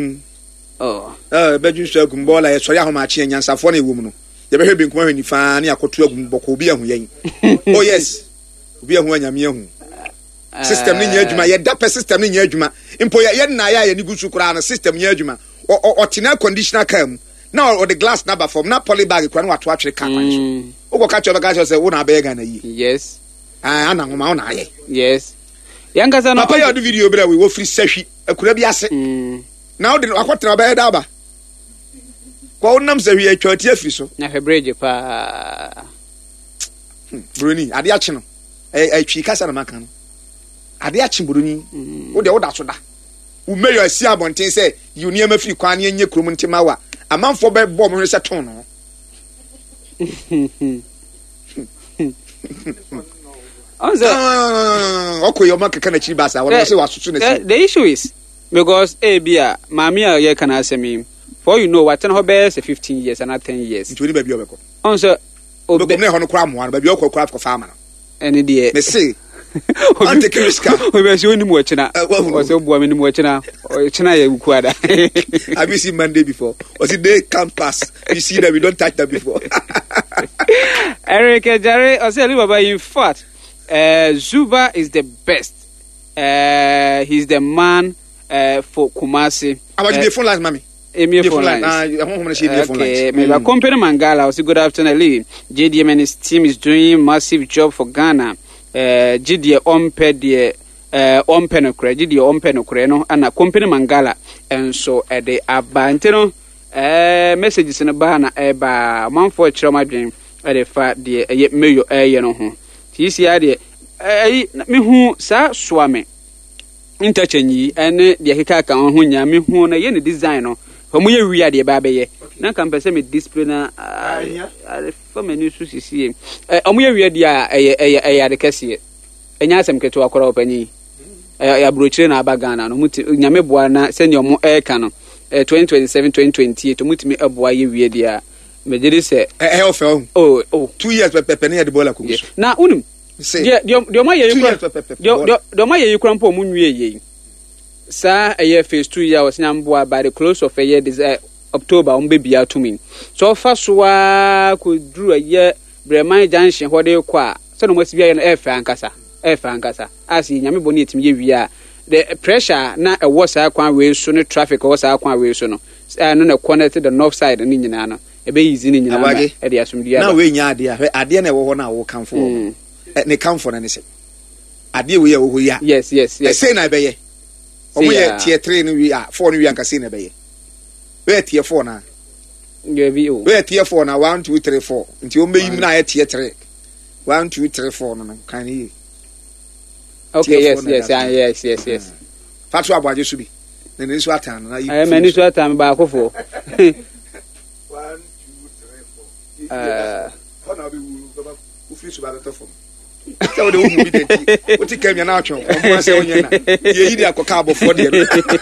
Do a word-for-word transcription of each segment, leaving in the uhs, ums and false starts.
Oh. Eh, bedroom so agumbo la so ya ho ma che nyansafo na ewom no. Ye be hwe binkuma hwe nifa na yakoto agum boko obi ahu yen. Oh yes. Obi ahu anyame ahu. System ni nya adwuma, ye da pe system ni nya adwuma. Impo ye na ya ye ni gusu kura na system nya adwuma. O ordinary conditioner kam. Na o the glass number form na poly bag kura na wato atwere ka kwan so. Ugo ka cho ka cho say wo na be ga na yi. Yes. Ah ana ngoma wo na aye. Yes. Yanga sana papa ya do video bra we wo free sahwi akura bi ase. Na o de akwatra ba da ba. Kwa wonam sahwi atwa ti afiri so. Na hebreje pa. Bruni ade ache no. Eh atwi kasa na maka no. Ade ache bruni. Wo de wo da so da. Wo meyo asi abonten say you niam afiri kwan ne nye krom ntima wa. Amanfo be bom hwe se ton no. Okay, your market can achieve us. I want to say what the issue is because A B A, Mamma, you can answer me. For you know what, and her best fifteen years and not ten years. It will be your answer. Oh, the Hono Cram one, but your craft for farmer. Any day, they say. I'm taking risk. We were showing him watching out. Was a woman watching out or China. Have you seen Monday before? Was it day can't pass? You see that we don't touch that before. Eric Jerry, I say, about in fact. Uh, Zuba is the best. Uh, he's the man uh, for Kumasi. I want to be a phone line, mommy. A mere phone line. I want to see the phone line. Okay, maybe company Mangala. Also, good afternoon, J D M and his team is doing massive job for Ghana. Uh, G D Ompe the uh, Ompe no credit, G D Ompe no creno, and a company Mangala, and so at the Abantino uh, messages in a banner, a bar, one for Choma dream, at the fat the yet mayo air, you know. Tisi ade eh me hu sa swame interchange ene de keka ka ho nya me hu na ye ne design no homo ye wi ade ba be ye na kan pese me display na ale fa menu su sisi eh homo ye wi ade a eh eh ade kese enya asem keto akora opani eh ya brochire na abagana no muti nyame boa na se ne homo eh ka no eh twenty twenty-seven twenty twenty-eight mutimi aboa ye wi ade a me did say eh of oh oh two years pe pe na de bola ko na unum de de ma ye yikura de de ma ye yikura mpo mu nwie ye sa eh phase two years nyamboa by the close of a year this October on baby to me so fast wa ko duru ye Breman Junction hode kwa so no must be an air fankasa air fankasa as nyame boni etim ye wi a the pressure na e wo sa kwan we so no traffic wo sa kwan we so no no na connect the north side ni nyina no ebe easy ni nyina na e de asumdia na we nya ade a ade na e wo ho na wo kanfo ne kanfo na ne se ade we ye wo ho ya yes yes yes say na be ye omo ye tier three ni wi a four ni wi anka say na be ye we tier four na ye bi o we tier four na one two three four nti o meyim na ye tier three one two three four no no kan yi okay yes yes yes yes yes fatu abwaje su bi na ne su atan na yi eh mani su atan ba akofo one two three four uh ona bi wu ba ku free su ba to fom so de wu bi denti o ti kam ya na atwo o mo se onye na ye yi di akoka abofo de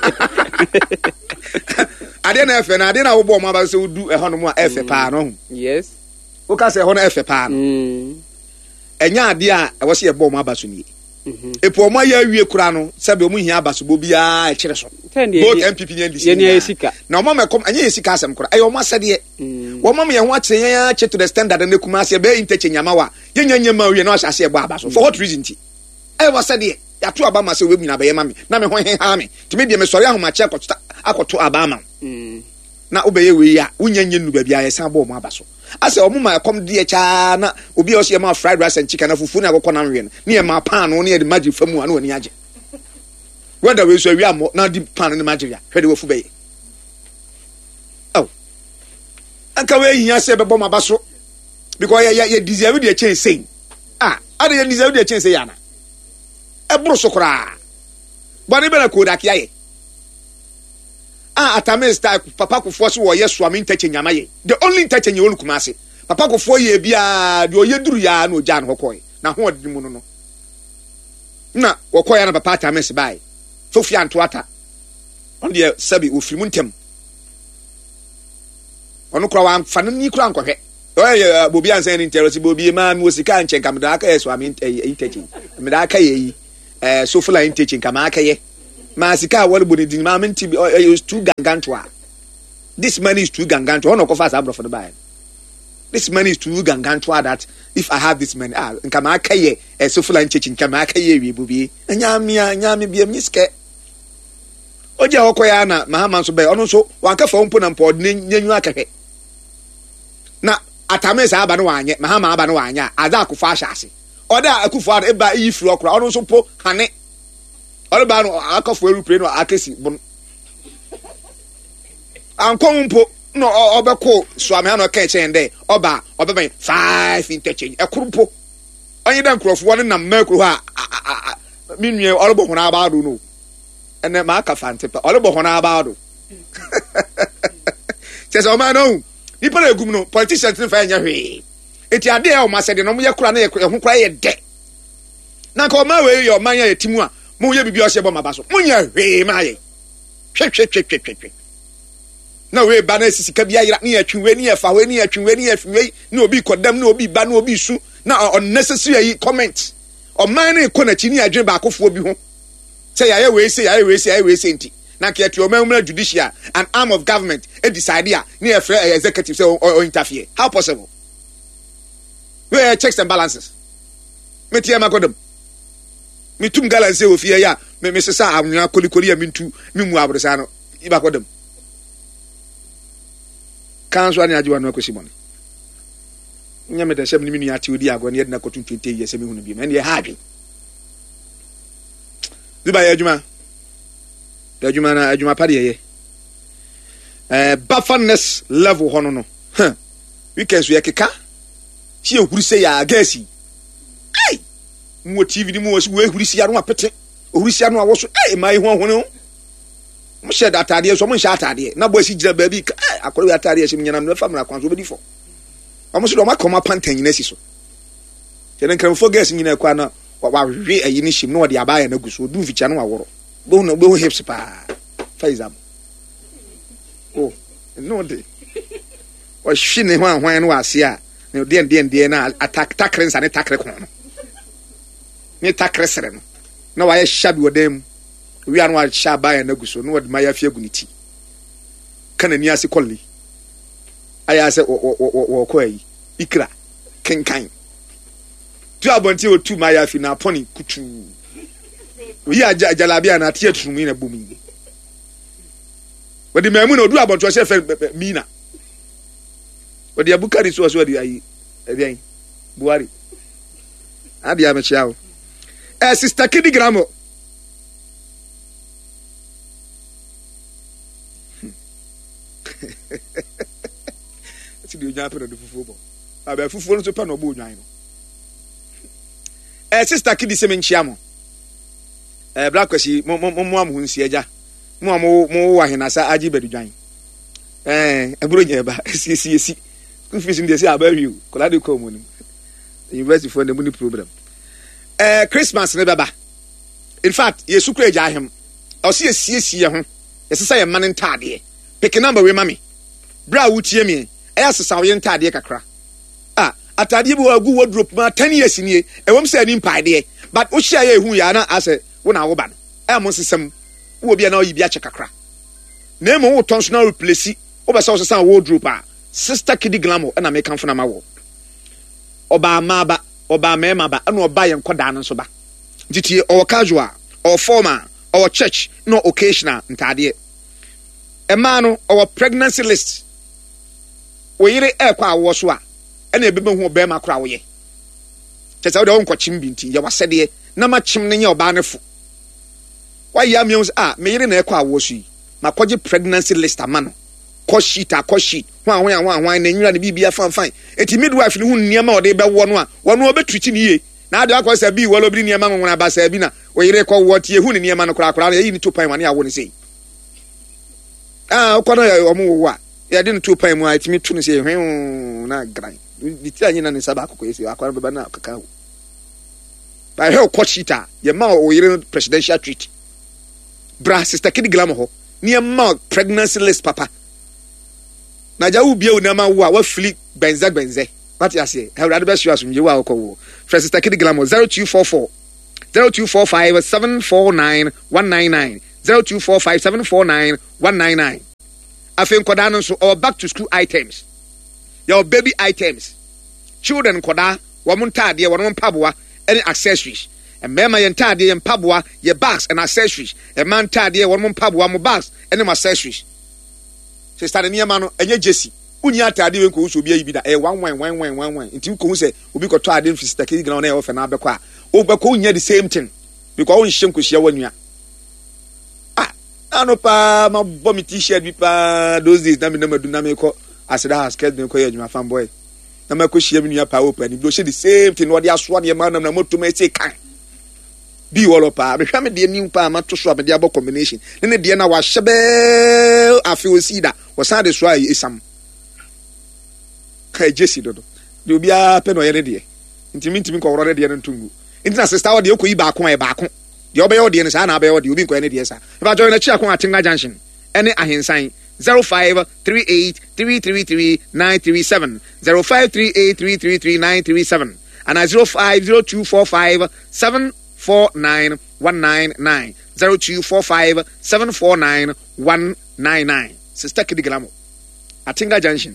ade na efe na ade na wo bo mo ba se udu e hono mo efe pa no yes o ka se hono efe pa no enya ade a e wo se e bo mo abaso ni epo mo ya wie kura no sebe o mu hia abaso bo bia e kire so both M P P and D C ye ne esika na mo mekom anya esika asem kura e o mo asede wo mo me ho akyere ya che to the standard na kuma ase be interchange nyamawa ye nyanya ma wie na asase e bo abaso for what reason ti e wo asede ya to abama se we mu na be ye ma me na me ho he ha me ti me bia me sori ahoma che akoto akoto abama na obeye we ya unyanye nu ba bia ye san bo mo abaso ase o mu ma kom de cha na obi o se ma fried rice and chicken na fufu na akokọ na nwe no ne ma pan no ne de magi famu anu ani age whether we so we am na di pan ne magi ya hwede wo fu beye oh anka we hiya se be bo mo abaso because ya ya deserve the change saying ah ade ya deserve the change say ya na e bro so kra ba ne be na ko da kia ye ah atame style papa ko fo so wo yeso am interchange amaye the only interchange won kuma ase papa ko fo ye bia de oyeduru ya na oja no hokoi na ho odi mu no no na wokoya na papa atame se bai sofia ntoata on de sabi ofirimu ntem onu kura wa fanu ni kura nkohwe oye bobi ansan ni interest bobi ma mi osika nchen kam da aka yeso am interchange me da aka ye yi eh sofia interchange kam aka ye Masika wali boni di ma menti is too gangantoa. This money is too gangantoa. Ono kofa sa for the buy. This money is too gangantoa that if I have this money, ah, nka ma akaye e so fula nchechi nka ma akaye wi bubi. Anya mi anya mi bia miske. Oje okoya na mahama so be ono so wanka fa mpo na mpo de nyanyu akahwe. Na atame sa aba no wanye mahama aba no wanya ada akufa ahase. Oda akufa e ba yi firi okra ono so po hane. All about akafo aeroplane no akesi bon anko mpo no obeko so ame no ka chen de oba obeben five interchange ekurumpo onye dan krofo won na makro ha minue olbo hona abado no ene ma aka fantepa olbo hona abado chese o ma no ni pere egum no politicians ni fa nya hwe eti ade e o ma sede no mo ye kura na ye ho kura ye de na ka o ma we yo man ya timu a mo ye bibi o se bo mabaso mo nya hwe ma ye hwe hwe hwe hwe hwe na we ba na sisi ka bia yira na atwiwe ni afa we ni atwiwe ni afiwe na obi kodam na obi ba na obi su na unnecessary comment o man na ko na chi ni adwen ba akofo bi ho say ya ye we say ya ye we say ya ye we say nti na ke ati o man mu judicial an arm of government e decide ya na e executive say o interfere. How possible? We checks and balances me tie makodam me tum galance o fie ya me me sesa anwa kolikoli ya mintu me mu abresa no iba kodam kanso ani ajiwa no akosi moni nyame da shem ni minu ati odi ago ne na kotu twenty years me hunu bi me ne ha adwen diba ya adwuma da adwuma na adwuma pa de ye eh buffernness level hono no huh weekend so ye keka si ehuru se ya gasi ai mo tv ni mo wo ehuru si ya no apete ehuru si ya no awo so ai mai ho hono mo shed atade so mo sha atade na bo si gira ba bi akoro atade so nyana no famra kwan so be difo amo so do makoma pantan na si so tenen kan fo gas nyina kwa na wa hwe ayi ni shim no de abaya na guso du ficha no aworo bo no bo hips pa faizam oh no de o shine hwan hwan no ase a ne de de de na attack tackren sa ne tackre kon no ne tackre sere no na wa ye shabi odem we are one shabaya na guso no wad maya fie guniti kana ni ase kolli aya se wo wo wo ko yi ikra kenkan tu abonti o tu maya fi na poni kutu wi aja jalabia na tie tunu na bomi wadi memu na odu abonto o se fe mina wadi abukari so so wadi ayi ebian buari adi amechiao eh sister Kidi Gramo ti di onyan pe do fufu bo aba fufu no so pe no bo onyan no eh sister Kidi se menchia mo eh black kwesi mo mo mo am hunsi eja mo mo mo wa henasa aji bedudwan eh aburo nya ba si si si school fees ndi se aba wiu kola de ko mo ni university for the money program eh Christmas ne baba in fact yesu kura eja ahem o se esiesie ho yesesa ye man ntade pick number we mami bra wutie mi eya sesa wo ntade kakra ah atade bi wagu wardrobe ma ten years ni e wom se ani mpaade but wo hia ye hu ya na ase wo na wo ba no e mo sesam wo bia na wo yibia che kakra na emo wo ton so na replace wo be se wo sesa wardrobe a sister Kidi Gramo na me kanfo na ma wo oba ma ba oba me ma ba na oba ye nkoda no so ba titie o casual or formal or church no occasional ntade a man or pregnancy list we yire e kwa awo so a na ebebe hu oba ma kra wo ye tese wo de won kwachim binti ye wasede na ma chim ne ye oba ne fo wa ya mi ah me yire na e kwa awo so yi makoje pregnancy list amano ko sheet a ko sheet ho ahon ahon ahon na nwura ne bibia fan fan eti midwife ne hu niam a wo de be wo no a wo no obetruti ne ye na ade akọ se bi wo lo bi niam nwona ba sa bi na wo yire ko wo tie hu ne niam no kra kra ye ni to pan wane awo ne sei ah ko no omo wo a ya de no to pan mu a itimi tu ne sei hwen na gran di ti anyi na ne saba akọ esi akọ baba na kaka wo ba he ko sheet a ye ma wo yire presidential treat bra sister Kidi Gramo ho niam ma pregnancy list papa na ja ubie o na ma wo a wa fili benze benze what you say Hewrade be sure asum je wa ko sister Kidi Gramo zero two four four zero two four five seven four nine one nine nine zero two four five seven four nine one nine nine. Afei nkɔdaa no nso or back to school items. Your baby items. Children nkɔdaa wɔn ntaadeɛ wɔn mpaboa ɛne accessories. Mmarima yɛn ntaadeɛ yɛn mpaboa yɛ bags and accessories. Mmaa ntaadeɛ wɔn mpaboa mo bags ɛne mo accessories. Sister ne nneɛma no ɛnyɛ jesi. Unya atade we ko so bia yibi da eh one one one one one one nti ko se obi ko to ade mfista ke gina na e ofa na abekọ a obekọ unya the same thing because on hyem ko hia wanua ah ano pa ma bọ mi t-shirt bi pa those days na me na madu na me ko asida has skirt me ko ye adwuma fan boy na ma ko hia me nua pa o pa ni bro she the same thing no dey aso na ma na na moto ma say kan bi wolo pa me hwa me de nim pa ma to so me de abo combination ne ne de na wa hyebe afi o sida wo san de so ayi esam kai jesi dodo de obi a pe no ye ne de ntimi ntimi ko woro de ne ntungu ntina sister wo de ko yi ba ko e ba ko de obe yo de ne sa na be yo de obi ko ne de sa ba join na chi akon atinga junction ene ahensan zero five three eight three three three nine three seven zero five three eight three three three nine three seven and zero five zero two four five seven four nine one nine nine zero two four five seven four nine one nine nine sister Kidiglamo atinga junction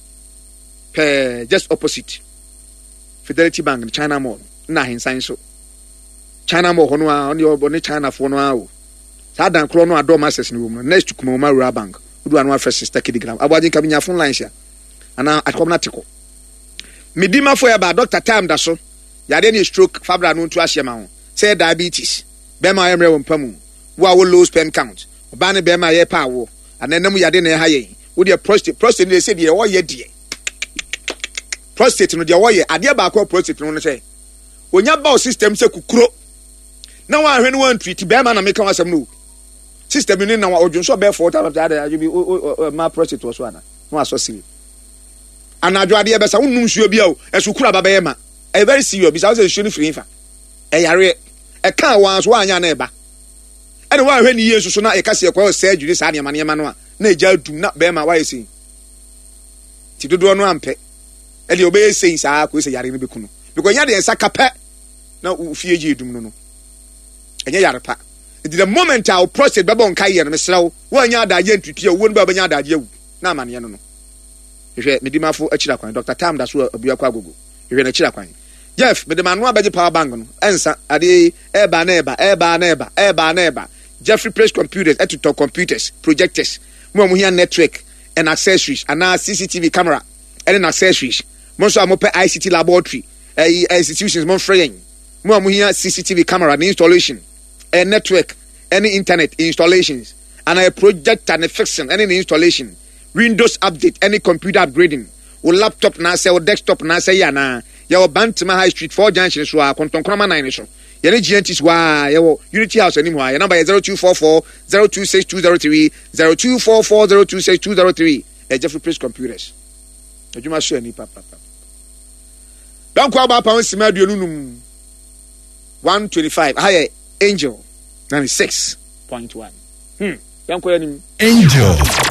just opposite Fidelity Bank in China Mall na hinsan so China Mall hono a on your bone China fo no a o sa dan kro no adom access ni wo next to Kumoma Rural Bank udu anu afresh sister Kidigram abadi nka binya phone line sha ana akom na teko medima fo ya ba doctor time da so yade ni stroke fabra no ntu ahye ma ho say diabetes be ma yemre wo mpamu wo a wo low sperm count oba ne be ma ye pa wo anenam yade na ha ye wo de prostate prostate ne say de wo ye de prostate no de wo ye ade ba akọ prostate no say onya ba system say kukuro na wa hwe no wan treat be ma na make kan asem no system ni na wa odwonso be for time that you be ma prostate was one no aso siri anadwo ade be sa wonnum suo bia o esukura baba ye ma e very serious bi sa say suo ni free fa e yare e kan wan so anya na e ba ene wa hwe ni yesu so na e ka se ekwa surgery sa ne ma ne ma no a na eja dum na be ma wa yesi ti dodo no ampe e le obe sei sa ko se yare ni be kunu because nya de ensa kapɛ na ufie ji dum no no enye yare pa the moment our prostate baba on kai yer me srawo wo anya adaje ntutu wo no baba nya adaje awu na amane no no hwɛ medimafo akira kwan Doctor Tam da so abua kwa gogo hwɛ na akira kwan Jeff medimano abaje power bank no ensa ade eba na eba eba na eba eba na eba Jeffrey Press Computers etuto computers projectors mo mo hia network and accessories and C C T V camera and accessories mo so mo pe I C T laboratory eh institutions mo free mo mo hia C C T V camera and installation and network any internet installations and a projector and fixing any installation Windows update any computer upgrading or laptop na say or desktop na say ya na ya Bantima High Street four junction so a kontonkrama nine so ya ne G N Ts wa ya Unity House anim ha ya number zero two four four zero two six two zero three zero two four four zero two six two zero three e Jeffrey Press Computers adwuma so ani papa papa don kwa ba pa nsima aduonu num one twenty-five ha Angel ninety-six point one hmm yankwa yanim Angel